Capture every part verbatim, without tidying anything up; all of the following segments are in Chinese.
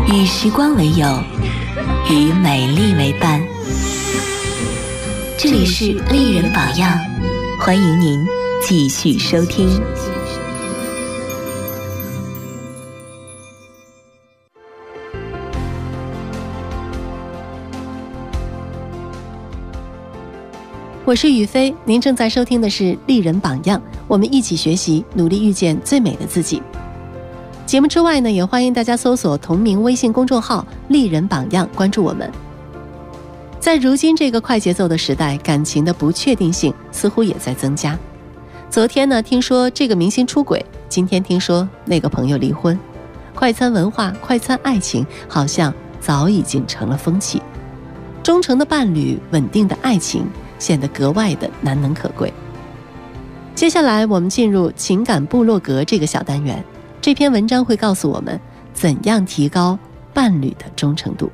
与时光为友，与美丽为伴。这里是丽人榜样，欢迎您继续收听。 我是雨飞，您正在收听的是丽人榜样，我们一起学习，努力遇见最美的自己。节目之外呢，也欢迎大家搜索同名微信公众号丽人榜样，关注我们。在如今这个快节奏的时代，感情的不确定性似乎也在增加。昨天呢，听说这个明星出轨，今天听说那个朋友离婚，快餐文化、快餐爱情好像早已经成了风气。忠诚的伴侣、稳定的爱情显得格外的难能可贵。接下来我们进入情感部落格这个小单元，这篇文章会告诉我们怎样提高伴侣的忠诚度。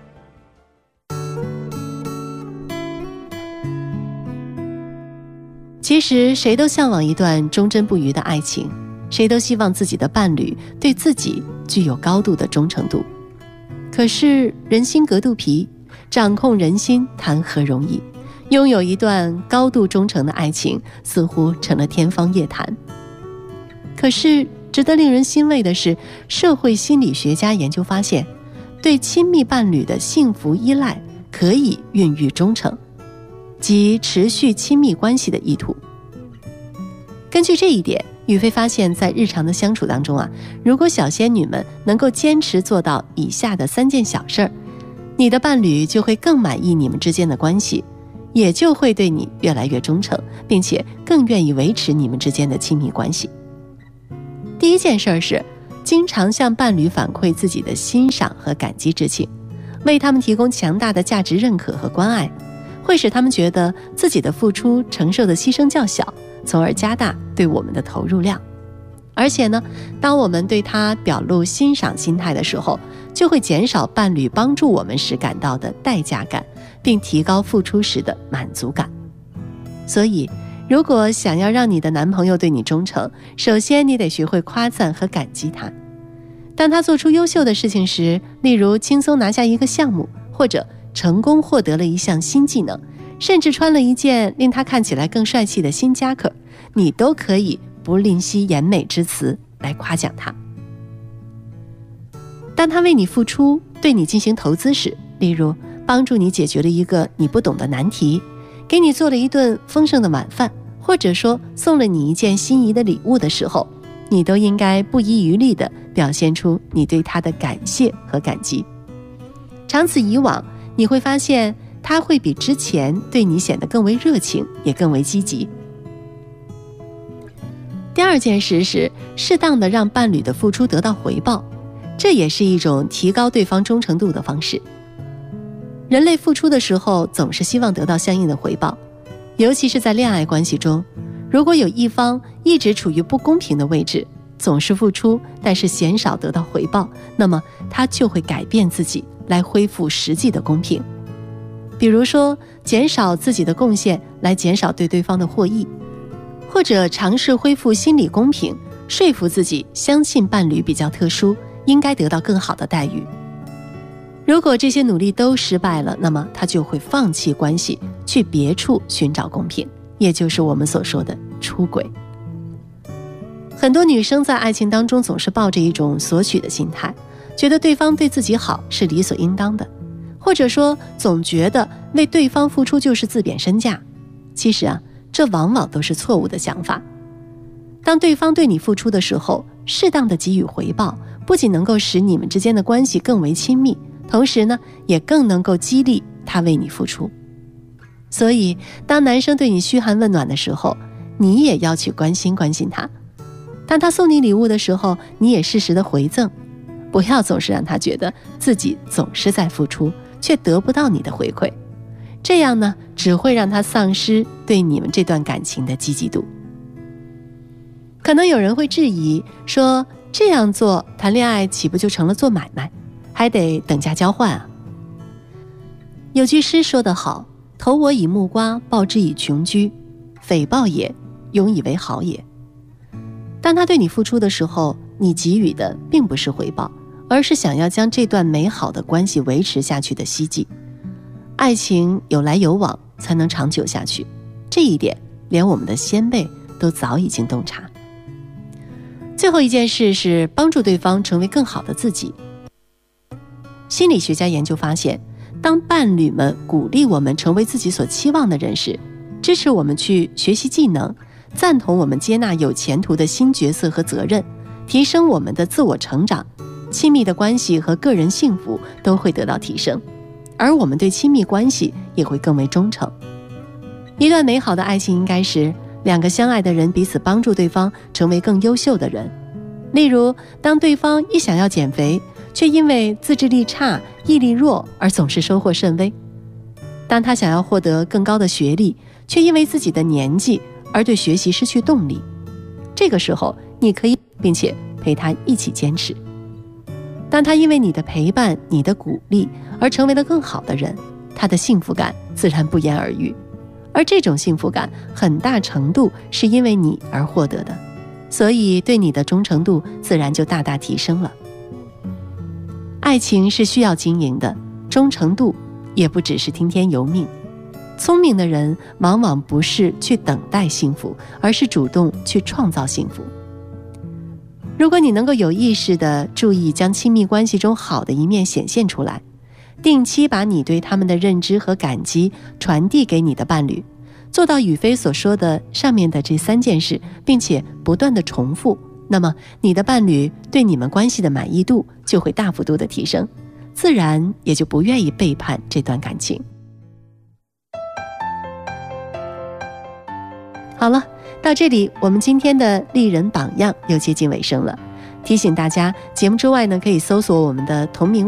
其实谁都向往一段忠贞不渝的爱情，谁都希望自己的伴侣对自己具有高度的忠诚度。可是人心隔肚皮，掌控人心谈何容易，拥有一段高度忠诚的爱情似乎成了天方夜谭。可是值得令人欣慰的是，社会心理学家研究发现，对亲密伴侣的幸福依赖可以孕育忠诚，即持续亲密关系的意图。根据这一点，雨飞发现在日常的相处当中啊，如果小仙女们能够坚持做到以下的三件小事儿，你的伴侣就会更满意你们之间的关系，也就会对你越来越忠诚，并且更愿意维持你们之间的亲密关系。第一件事是经常向伴侣反馈自己的欣赏和感激之情，为他们提供强大的价值认可和关爱，会使他们觉得自己的付出承受的牺牲较小，从而加大对我们的投入量。而且呢，当我们对他表露欣赏心态的时候，就会减少伴侣帮助我们时感到的代价感，并提高付出时的满足感。所以如果想要让你的男朋友对你忠诚，首先你得学会夸赞和感激他。当他做出优秀的事情时，例如轻松拿下一个项目，或者成功获得了一项新技能，甚至穿了一件令他看起来更帅气的新夹克，你都可以不吝惜言美之词来夸奖他。当他为你付出，对你进行投资时，例如帮助你解决了一个你不懂的难题，给你做了一顿丰盛的晚饭，或者说送了你一件心仪的礼物的时候，你都应该不遗余力地表现出你对他的感谢和感激。长此以往，你会发现他会比之前对你显得更为热情，也更为积极。第二件事是适当的让伴侣的付出得到回报，这也是一种提高对方忠诚度的方式。人类付出的时候总是希望得到相应的回报，尤其是在恋爱关系中，如果有一方一直处于不公平的位置，总是付出但是鲜少得到回报，那么他就会改变自己来恢复实际的公平。比如说减少自己的贡献来减少对对方的获益，或者尝试恢复心理公平，说服自己相信伴侣比较特殊，应该得到更好的待遇。如果这些努力都失败了，那么他就会放弃关系，去别处寻找公平，也就是我们所说的出轨。很多女生在爱情当中总是抱着一种索取的心态，觉得对方对自己好是理所应当的，或者说总觉得为对方付出就是自贬身价。其实啊，这往往都是错误的想法。当对方对你付出的时候，适当的给予回报，不仅能够使你们之间的关系更为亲密，同时呢，也更能够激励他为你付出。所以当男生对你嘘寒问暖的时候，你也要去关心关心他。当他送你礼物的时候，你也适时的回赠，不要总是让他觉得自己总是在付出，却得不到你的回馈。这样呢，只会让他丧失对你们这段感情的积极度。可能有人会质疑说，这样做谈恋爱岂不就成了做买卖，还得等价交换啊？有句诗说得好，投我以木瓜，报之以琼琚，匪报也，永以为好也。当他对你付出的时候，你给予的并不是回报， 而是想要将这段美好的关系维持下去的希冀。爱情有来有往才能长久下去，这一点连我们的先辈都早已经洞察。最后一件事是帮助对方成为更好的自己。心理学家研究发现，当伴侣们鼓励我们成为自己所期望的人时，支持我们去学习技能，赞同我们接纳有前途的新角色和责任，提升我们的自我成长，亲密的关系和个人幸福都会得到提升，而我们对亲密关系也会更为忠诚。一段美好的爱情应该是两个相爱的人彼此帮助对方成为更优秀的人。例如，当对方一想要减肥，却因为自制力差、毅力弱而总是收获甚微；当他想要获得更高的学历，却因为自己的年纪而对学习失去动力。这个时候，你可以并且陪他一起坚持。当他因为你的陪伴、你的鼓励而成为了更好的人，他的幸福感自然不言而喻。而这种幸福感很大程度是因为你而获得的，所以对你的忠诚度自然就大大提升了。爱情是需要经营的，忠诚度也不只是听天由命。聪明的人往往不是去等待幸福，而是主动去创造幸福。如果你能够有意识地注意将亲密关系中好的一面显现出来，定期把你对他们的认知和感激传递给你的伴侣，做到宇飞所说的上面的这三件事，并且不断地重复，那么你的伴侣对你们关系的满意度就会大幅度的提升，自然也就不愿意背叛这段感情。好了，到这里我们今天的丽人榜样又接近尾声了。提醒大家，节目之外呢，可以搜索我们的同名